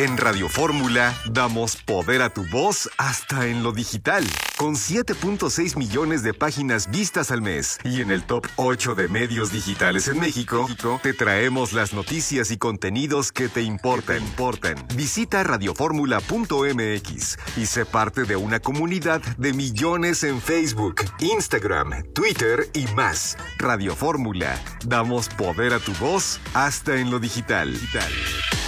En Radio Fórmula damos poder a tu voz hasta en lo digital, con 7.6 millones de páginas vistas al mes. Y en el top 8 de medios digitales en México, te traemos las noticias y contenidos que te importan. Visita radioformula.mx y sé parte de una comunidad de millones en Facebook, Instagram, Twitter y más. Radio Fórmula, damos poder a tu voz hasta en lo digital.